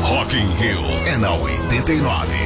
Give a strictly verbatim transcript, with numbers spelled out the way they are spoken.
Rock in Rio é na oitenta e nove.